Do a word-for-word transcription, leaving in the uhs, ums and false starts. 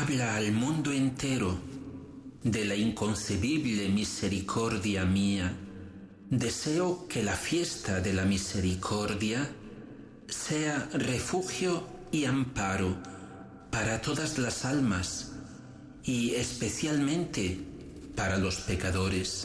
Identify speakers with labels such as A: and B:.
A: habla al mundo entero de la inconcebible misericordia mía, deseo que la fiesta de la misericordia sea refugio y amparo para todas las almas y especialmente para los pecadores.